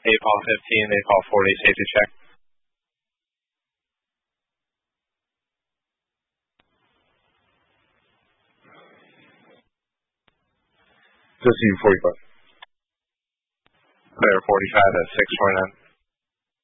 APOL 15, APOL 40, safety check. Just 45. Clear 45 at 649.